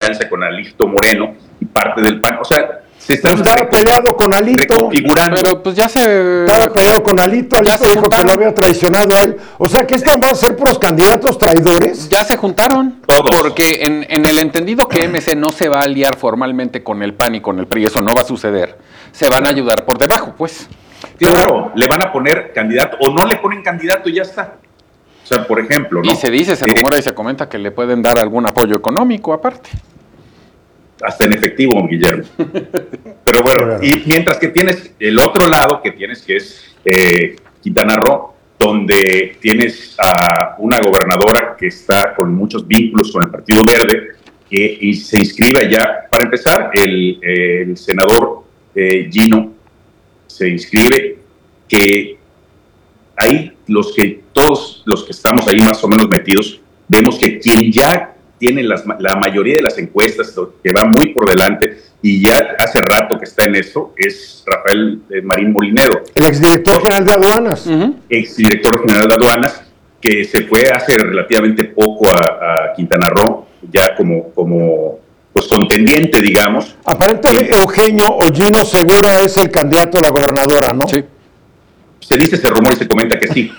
alianza con Alito Moreno y parte del PAN. O sea, se están estaba peleado con Alito. Reconfigurando. Pero pues ya se... Estaba peleado con Alito dijo que lo había traicionado a él. O sea, que están van a ser puros candidatos traidores. Ya se juntaron. Todos. Porque en el entendido que MC no se va a aliar formalmente con el PAN y con el PRI, eso no va a suceder, se van a ayudar por debajo, pues. Claro, le van a poner candidato, o no le ponen candidato y ya está. O sea, por ejemplo, ¿no? Y se dice, se rumora y se comenta que le pueden dar algún apoyo económico aparte. Hasta en efectivo, Guillermo. Pero bueno, y mientras que tienes el otro lado, que es Quintana Roo, donde tienes a una gobernadora que está con muchos vínculos con el Partido Verde, y se inscribe allá. Para empezar, el senador Gino se inscribe, que ahí todos los que estamos ahí más o menos metidos, vemos que quien ya tiene la mayoría de las encuestas, que va muy por delante, y ya hace rato que está en esto, es Rafael Marín Molinero. El exdirector general de aduanas. Exdirector general de aduanas, que se fue hace relativamente poco a Quintana Roo, ya como pues contendiente, digamos. Aparentemente Eugenio Ollino Segura es el candidato a la gobernadora, ¿no? Sí. Se dice, se rumora y se comenta que sí.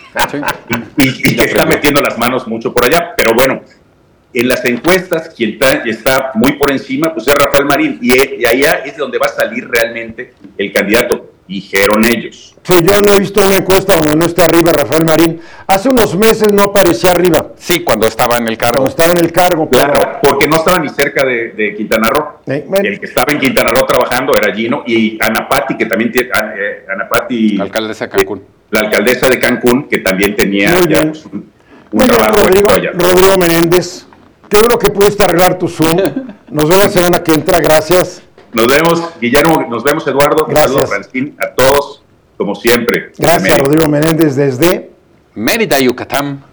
Y que está metiendo las manos mucho por allá, pero bueno, en las encuestas quien está muy por encima pues es Rafael Marín, y allá es donde va a salir realmente el candidato, dijeron ellos. Sí, yo no he visto una encuesta donde no está arriba Rafael Marín. Hace unos meses no aparecía arriba. Sí, cuando estaba en el cargo. Claro, porque no estaba ni cerca de Quintana Roo. El que estaba en Quintana Roo trabajando era Gino, y Ana Patti, que también tiene... Ana Patti... La alcaldesa de Cancún. La alcaldesa de Cancún, que también tenía ya pues, un trabajo allá. Rodrigo Menéndez, qué bueno que pudiste arreglar tu Zoom. Nos vemos la semana que entra, gracias. Nos vemos, Guillermo, nos vemos, Eduardo. Gracias. Saludos, Francín, a todos, como siempre. Gracias, Rodrigo Menéndez, desde Mérida, Yucatán.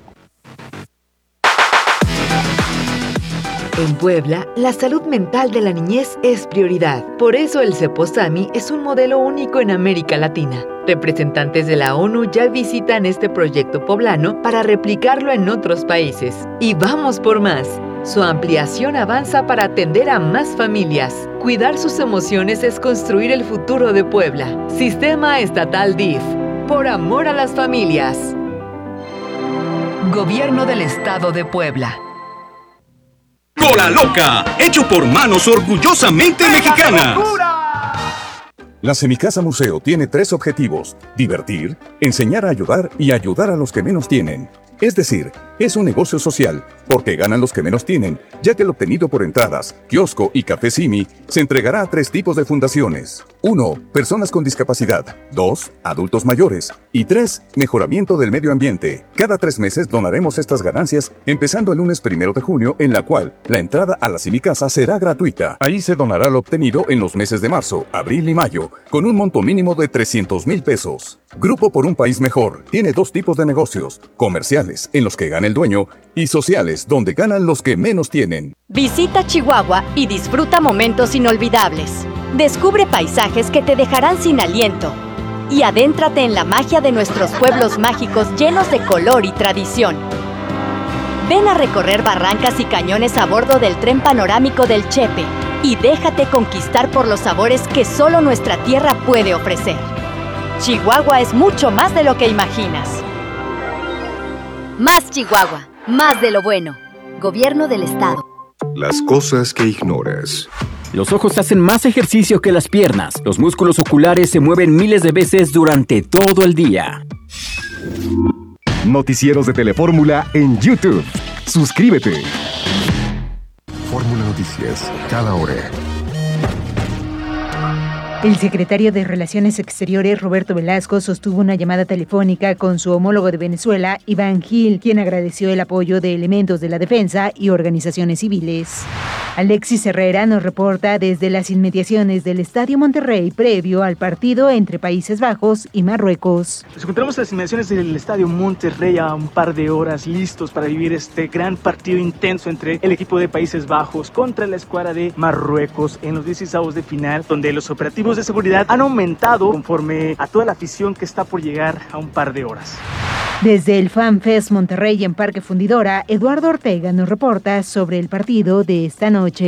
En Puebla, la salud mental de la niñez es prioridad. Por eso el Ceposami es un modelo único en América Latina. Representantes de la ONU ya visitan este proyecto poblano para replicarlo en otros países. Y vamos por más. Su ampliación avanza para atender a más familias. Cuidar sus emociones es construir el futuro de Puebla. Sistema Estatal DIF. Por amor a las familias. Gobierno del Estado de Puebla. Cola Loca, hecho por manos orgullosamente mexicanas. La Semicasa Museo tiene 3 objetivos: divertir, enseñar a ayudar y ayudar a los que menos tienen. Es decir, es un negocio social, porque ganan los que menos tienen, ya que el obtenido por entradas, kiosco y café Simi se entregará a 3 tipos de fundaciones. 1. Personas con discapacidad. 2. Adultos mayores. Y 3. Mejoramiento del medio ambiente. Cada 3 meses donaremos estas ganancias, empezando el lunes 1 de junio, en la cual la entrada a la Semicasa será gratuita. Ahí se donará lo obtenido en los meses de marzo, abril y mayo, con un monto mínimo de 300,000 pesos. Grupo por un País Mejor tiene 2 tipos de negocios: comerciales, en los que gana el dueño, y sociales, donde ganan los que menos tienen. Visita Chihuahua y disfruta momentos inolvidables. Descubre paisajes que te dejarán sin aliento. Y adéntrate en la magia de nuestros pueblos mágicos llenos de color y tradición. Ven a recorrer barrancas y cañones a bordo del tren panorámico del Chepe y déjate conquistar por los sabores que solo nuestra tierra puede ofrecer. Chihuahua es mucho más de lo que imaginas. Más Chihuahua, más de lo bueno. Gobierno del Estado. Las cosas que ignoras. Los ojos hacen más ejercicio que las piernas. Los músculos oculares se mueven miles de veces durante todo el día. Noticieros de Telefórmula en YouTube. Suscríbete. Fórmula Noticias, cada hora. El secretario de Relaciones Exteriores, Roberto Velasco, sostuvo una llamada telefónica con su homólogo de Venezuela, Iván Gil, quien agradeció el apoyo de elementos de la defensa y organizaciones civiles. Alexis Herrera nos reporta desde las inmediaciones del Estadio Monterrey previo al partido entre Países Bajos y Marruecos. Nos encontramos en las inmediaciones del Estadio Monterrey a un par de horas, listos para vivir este gran partido intenso entre el equipo de Países Bajos contra la escuadra de Marruecos en los 16avos de final, donde los operativos de seguridad han aumentado conforme a toda la afición que está por llegar a un par de horas. Desde el FanFest Monterrey en Parque Fundidora, Eduardo Ortega nos reporta sobre el partido de esta noche.